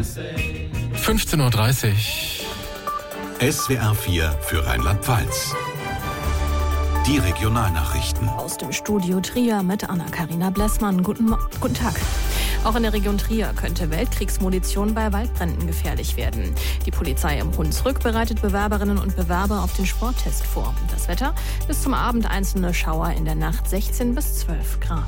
15:30 Uhr. SWR 4 für Rheinland-Pfalz. Die Regionalnachrichten. Aus dem Studio Trier mit Anna-Karina Blessmann. Guten Tag. Auch in der Region Trier könnte Weltkriegsmunition bei Waldbränden gefährlich werden. Die Polizei im Hunsrück bereitet Bewerberinnen und Bewerber auf den Sporttest vor. Das Wetter: bis zum Abend einzelne Schauer, in der Nacht 16 bis 12 Grad.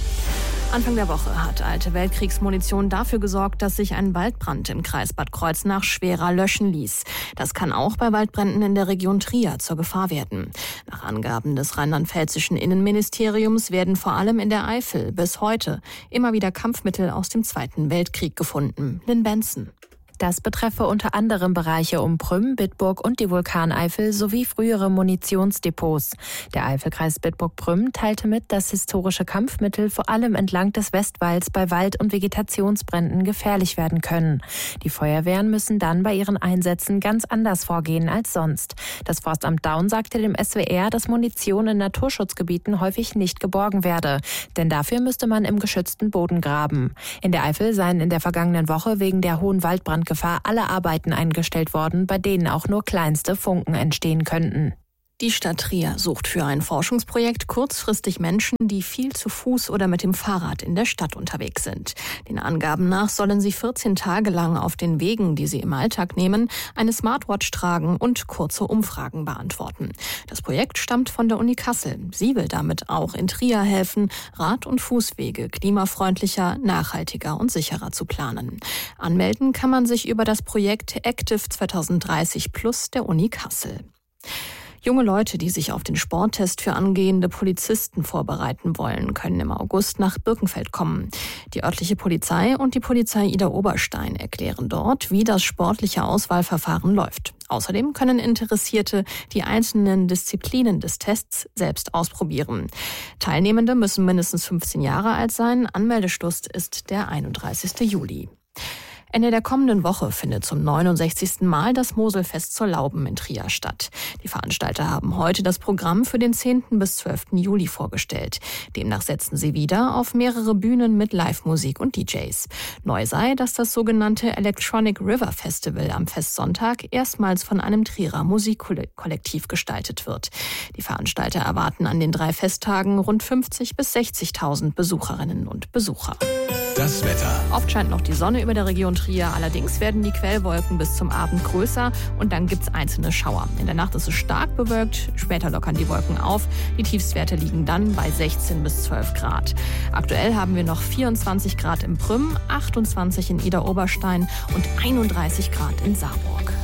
Anfang der Woche hat alte Weltkriegsmunition dafür gesorgt, dass sich ein Waldbrand im Kreis Bad Kreuznach schwerer löschen ließ. Das kann auch bei Waldbränden in der Region Trier zur Gefahr werden. Nach Angaben des rheinland-pfälzischen Innenministeriums werden vor allem in der Eifel bis heute immer wieder Kampfmittel aus dem Zweiten Weltkrieg gefunden. Lynn Benson. Das betreffe unter anderem Bereiche um Prüm, Bitburg und die Vulkaneifel sowie frühere Munitionsdepots. Der Eifelkreis Bitburg-Prüm teilte mit, dass historische Kampfmittel vor allem entlang des Westwalds bei Wald- und Vegetationsbränden gefährlich werden können. Die Feuerwehren müssen dann bei ihren Einsätzen ganz anders vorgehen als sonst. Das Forstamt Daun sagte dem SWR, dass Munition in Naturschutzgebieten häufig nicht geborgen werde. Denn dafür müsste man im geschützten Boden graben. In der Eifel seien in der vergangenen Woche wegen der hohen Waldbrandgefahr alle Arbeiten eingestellt worden, bei denen auch nur kleinste Funken entstehen könnten. Die Stadt Trier sucht für ein Forschungsprojekt kurzfristig Menschen, die viel zu Fuß oder mit dem Fahrrad in der Stadt unterwegs sind. Den Angaben nach sollen sie 14 Tage lang auf den Wegen, die sie im Alltag nehmen, eine Smartwatch tragen und kurze Umfragen beantworten. Das Projekt stammt von der Uni Kassel. Sie will damit auch in Trier helfen, Rad- und Fußwege klimafreundlicher, nachhaltiger und sicherer zu planen. Anmelden kann man sich über das Projekt Active 2030 Plus der Uni Kassel. Junge Leute, die sich auf den Sporttest für angehende Polizisten vorbereiten wollen, können im August nach Birkenfeld kommen. Die örtliche Polizei und die Polizei Idar-Oberstein erklären dort, wie das sportliche Auswahlverfahren läuft. Außerdem können Interessierte die einzelnen Disziplinen des Tests selbst ausprobieren. Teilnehmende müssen mindestens 15 Jahre alt sein. Anmeldeschluss ist der 31. Juli. Ende der kommenden Woche findet zum 69. Mal das Moselfest zur Lauben in Trier statt. Die Veranstalter haben heute das Programm für den 10. bis 12. Juli vorgestellt. Demnach setzen sie wieder auf mehrere Bühnen mit Live-Musik und DJs. Neu sei, dass das sogenannte Electronic River Festival am Festsonntag erstmals von einem Trierer Musikkollektiv gestaltet wird. Die Veranstalter erwarten an den 3 Festtagen rund 50.000 bis 60.000 Besucherinnen und Besucher. Das Wetter. Oft scheint noch die Sonne über der Region Trier. Allerdings werden die Quellwolken bis zum Abend größer und dann gibt's einzelne Schauer. In der Nacht ist es stark bewölkt, später lockern die Wolken auf. Die Tiefstwerte liegen dann bei 16 bis 12 Grad. Aktuell haben wir noch 24 Grad im Prüm, 28 in Idar-Oberstein und 31 Grad in Saarburg.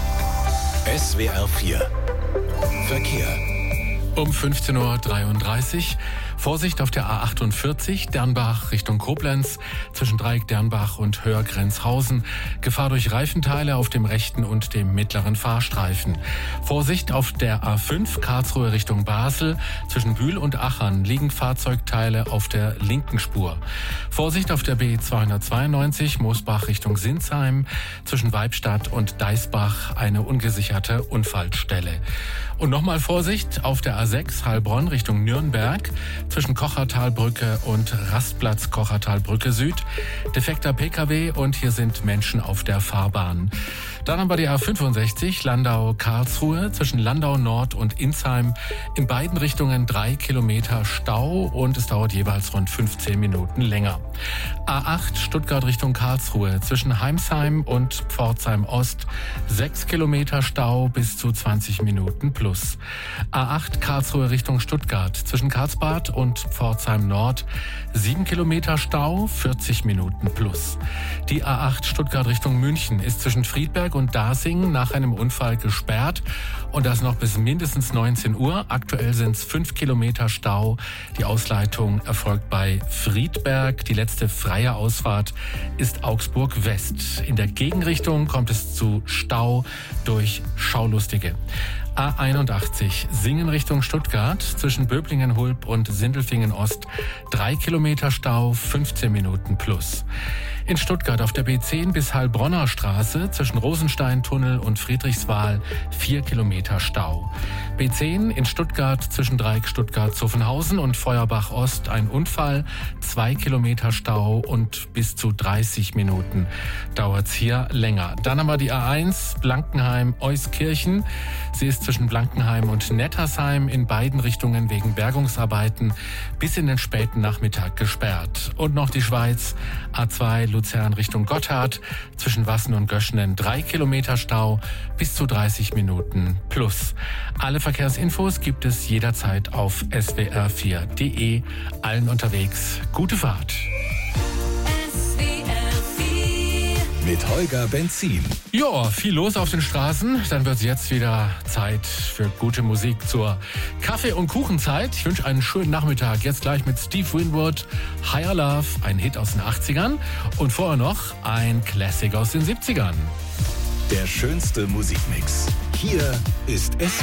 SWR 4 Verkehr. Um 15:33 Uhr. Vorsicht auf der A48, Dernbach Richtung Koblenz, zwischen Dreieck Dernbach und Höhrgrenzhausen. Gefahr durch Reifenteile auf dem rechten und dem mittleren Fahrstreifen. Vorsicht auf der A5, Karlsruhe Richtung Basel, zwischen Bühl und Achern liegen Fahrzeugteile auf der linken Spur. Vorsicht auf der B292, Moosbach Richtung Sinsheim, zwischen Weibstadt und Deisbach eine ungesicherte Unfallstelle. Und nochmal Vorsicht auf der A6, Heilbronn Richtung Nürnberg, zwischen Kochertalbrücke und Rastplatz Kochertalbrücke Süd. Defekter Pkw und hier sind Menschen auf der Fahrbahn. Dann haben wir die A65 Landau-Karlsruhe zwischen Landau Nord und Insheim. In beiden Richtungen 3 Kilometer Stau und es dauert jeweils rund 15 Minuten länger. A8 Stuttgart Richtung Karlsruhe zwischen Heimsheim und Pforzheim Ost 6 Kilometer Stau bis zu 20 Minuten plus. A8 Karlsruhe Richtung Stuttgart zwischen Karlsbad und Pforzheim Nord 7 Kilometer Stau, 40 Minuten plus. Die A8 Stuttgart Richtung München ist zwischen Friedberg und Dasing nach einem Unfall gesperrt und das noch bis mindestens 19 Uhr. Aktuell sind es 5 Kilometer Stau. Die Ausleitung erfolgt bei Friedberg. Die letzte freie Ausfahrt ist Augsburg West. In der Gegenrichtung kommt es zu Stau durch Schaulustige. A81 Singen Richtung Stuttgart zwischen Böblingen-Hulb und Sindelfingen Ost 3 Kilometer Stau, 15 Minuten plus. In Stuttgart auf der B10 bis Heilbronner Straße zwischen Rosensteintunnel und Friedrichswal 4 Kilometer Stau. B10 in Stuttgart zwischen Dreieck Stuttgart-Zuffenhausen und Feuerbach Ost ein Unfall, 2 Kilometer Stau und bis zu 30 Minuten dauert's hier länger. Dann haben wir die A1 Blankenheim-Euskirchen. Sie ist zwischen Blankenheim und Nettersheim in beiden Richtungen wegen Bergungsarbeiten bis in den späten Nachmittag gesperrt. Und noch die Schweiz, A2 Luzern Richtung Gotthard, zwischen Wassen und Göschenen 3 Kilometer Stau, bis zu 30 Minuten plus. Alle Verkehrsinfos gibt es jederzeit auf swr4.de. Allen unterwegs gute Fahrt. Mit Holger Benzin. Ja, viel los auf den Straßen. Dann wird es jetzt wieder Zeit für gute Musik zur Kaffee- und Kuchenzeit. Ich wünsche einen schönen Nachmittag. Jetzt gleich mit Steve Winwood, Higher Love, ein Hit aus den 80ern. Und vorher noch ein Classic aus den 70ern. Der schönste Musikmix. Hier ist